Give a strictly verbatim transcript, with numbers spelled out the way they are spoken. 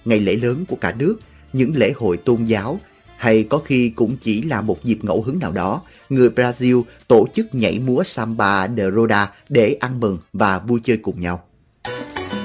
ngày lễ lớn của cả nước, những lễ hội tôn giáo, hay có khi cũng chỉ là một dịp ngẫu hứng nào đó, người Brazil tổ chức nhảy múa samba de roda để ăn mừng và vui chơi cùng nhau.